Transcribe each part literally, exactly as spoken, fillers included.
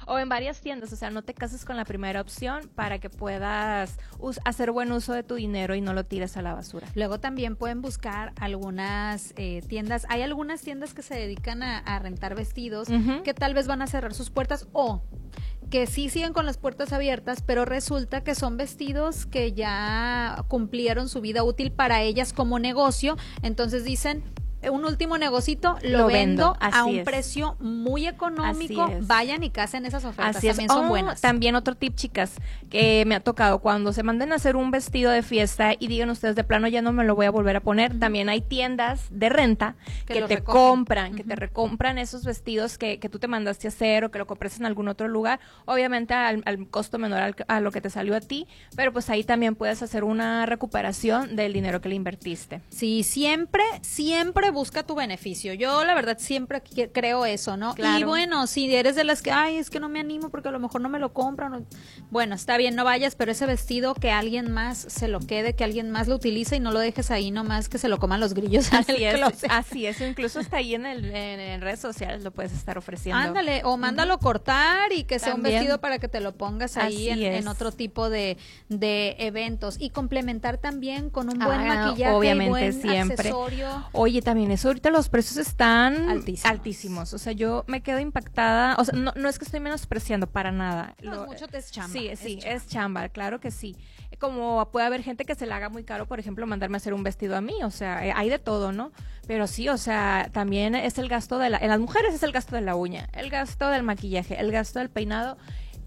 o en varias tiendas, o sea, no te cases con la primera opción para que puedas us- hacer buen uso de tu dinero y no lo tires a la basura. Luego también pueden buscar algunas eh, tiendas, hay algunas tiendas que se dedican a, a rentar vestidos, uh-huh. que tal vez van a cerrar sus puertas o que sí siguen con las puertas abiertas, pero resulta que son vestidos que ya cumplieron su vida útil para ellas como negocio, entonces dicen, un último negocito, lo, lo vendo, vendo a un es. precio muy económico, vayan y casen esas ofertas, así también es. son oh, buenas. También otro tip, chicas, que me ha tocado, cuando se manden a hacer un vestido de fiesta y digan ustedes, de plano ya no me lo voy a volver a poner, uh-huh. también hay tiendas de renta que, que te recogen. compran, uh-huh. que te recompran esos vestidos que, que tú te mandaste a hacer o que lo compres en algún otro lugar, obviamente al, al costo menor al, a lo que te salió a ti, pero pues ahí también puedes hacer una recuperación del dinero que le invertiste. Sí, siempre, siempre busca tu beneficio. Yo la verdad siempre creo eso, ¿no? Claro. Y bueno, si eres de las que, ay, es que no me animo porque a lo mejor no me lo compran, no, bueno, está bien, no vayas, pero ese vestido que alguien más se lo quede, que alguien más lo utilice y no lo dejes ahí nomás que se lo coman los grillos. Así es, closet. Así es, incluso está ahí en, el, en, en redes sociales lo puedes estar ofreciendo. Ándale, o mándalo uh-huh. cortar y que sea también un vestido para que te lo pongas ahí en, en otro tipo de, de eventos y complementar también con un buen ah, maquillaje obviamente, y buen siempre. accesorio. Oye, también eso ahorita los precios están altísimos. altísimos, o sea, yo me quedo impactada, o sea, no, no es que estoy menospreciando para nada. No, lo, mucho te es chamba. Sí, sí, es chamba. es chamba, claro que sí. Como puede haber gente que se le haga muy caro, por ejemplo, mandarme a hacer un vestido a mí, o sea, hay de todo, ¿no? Pero sí, o sea, también es el gasto de la, en las mujeres es el gasto de la uña, el gasto del maquillaje, el gasto del peinado.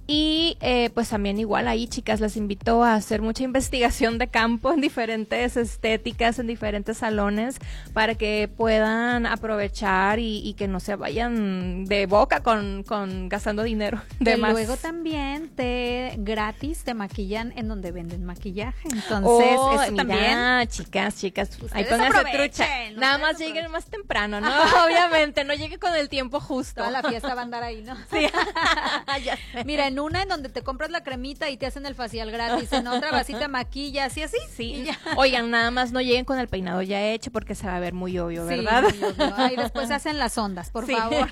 Y eh, pues también igual ahí, chicas, les invito a hacer mucha investigación de campo en diferentes estéticas, en diferentes salones, para que puedan aprovechar y, y que no se vayan de boca con, con gastando dinero. De que más. Luego también te gratis te maquillan en donde venden maquillaje. Entonces, oh, eso mira, también. chicas, chicas, Ustedes ahí pónganse trucha. Nada más aprovechen. lleguen más temprano, ¿no? Obviamente, no llegue con el tiempo justo. Toda la fiesta va a andar ahí, ¿no? Sí. Ya sé. Mira, en una en donde te compras la cremita y te hacen el facial gratis, en otra vas y te maquillas y así. Sí. Oigan, nada más no lleguen con el peinado ya hecho porque se va a ver muy obvio, sí, ¿verdad? Muy obvio. Ay, después se hacen las ondas, por sí. favor.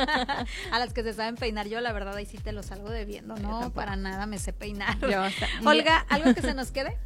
A las que se saben peinar, yo la verdad ahí sí te lo salgo debiendo, no, para nada me sé peinar. Yo, o sea, Olga, ¿algo que se nos quede?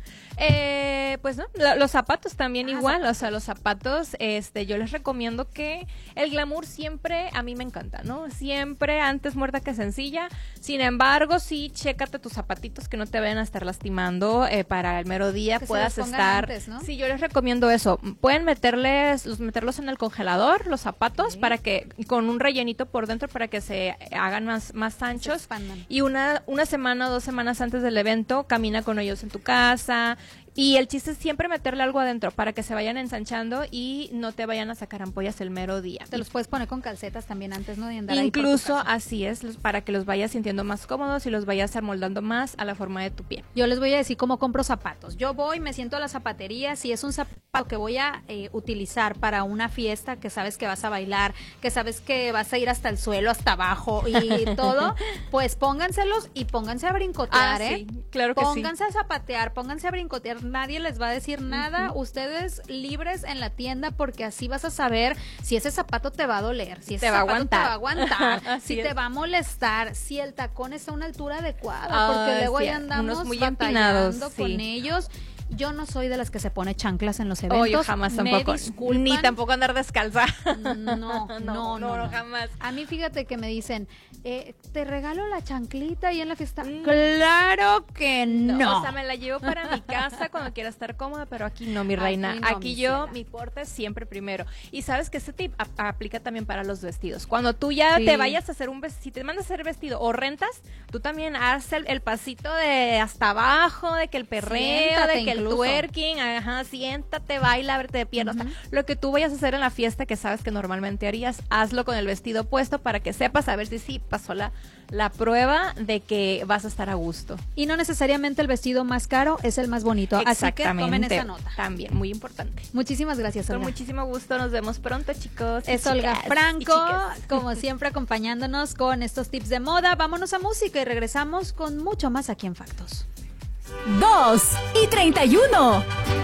Eh, pues no, los zapatos también ah, igual, zapatos. O sea, los zapatos, este, yo les recomiendo que el glamour siempre, a mí me encanta, ¿no? Siempre antes muerta que sencilla, sin embargo, sí, chécate tus zapatitos que no te vayan a estar lastimando eh, para el mero día, que puedas estar, antes, ¿no? Sí, yo les recomiendo eso, pueden meterles, los, meterlos en el congelador, los zapatos, okay. para que, con un rellenito por dentro para que se hagan más, más anchos, y una, una semana o dos semanas antes del evento, camina con ellos en tu casa. Y el chiste es siempre meterle algo adentro para que se vayan ensanchando y no te vayan a sacar ampollas el mero día. Te los puedes poner con calcetas también antes, ¿no? De andar Incluso ahí así es, para que los vayas sintiendo más cómodos y los vayas amoldando más a la forma de tu pie. Yo les voy a decir cómo compro zapatos. Yo voy, me siento a la zapatería, si es un zapato que voy a eh, utilizar para una fiesta, que sabes que vas a bailar, que sabes que vas a ir hasta el suelo, hasta abajo y todo, pues pónganselos y pónganse a brincotear, ah, ¿eh? Sí, claro que pónganse sí. a zapatear, pónganse a brincotear. Nadie les va a decir nada, uh-huh. ustedes libres en la tienda porque así vas a saber si ese zapato te va a doler, si ese te va zapato a aguantar. te va a aguantar, si es. te va a molestar, si el tacón está a una altura adecuada, ah, porque luego sí, ahí andamos muy batallando empinados, con sí. ellos. Yo no soy de las que se pone chanclas en los eventos. Oh, yo jamás tampoco. Ni tampoco andar descalza. No, no, no, no, no, no. jamás. A mí fíjate que me dicen, eh, te regalo la chanclita ahí en la fiesta. Mm. Claro que no. no. O sea, me la llevo para mi casa cuando quiera estar cómoda, pero aquí no, mi reina. Aquí, no, aquí mi yo, ciela. Mi porte siempre primero. Y sabes que este tip a- aplica también para los vestidos. Cuando tú ya sí. te vayas a hacer un vestido, si te mandas a hacer vestido o rentas, tú también haz el, el pasito de hasta abajo, de que el perreo, Siéntate de que incluso. El twerking, ajá, siéntate, baila, verte de piernas. Uh-huh. Lo que tú vayas a hacer en la fiesta que sabes que normalmente harías, hazlo con el vestido puesto para que sepas a ver si sí pasó la, la prueba de que vas a estar a gusto. Y no necesariamente el vestido más caro es el más bonito. Así que tomen esa nota. También, muy importante. Muchísimas gracias, Olga. Con muchísimo gusto, nos vemos pronto, chicos. Es Olga Franco, como siempre acompañándonos con estos tips de moda. Vámonos a música y regresamos con mucho más aquí en Factos. Dos y treinta y uno.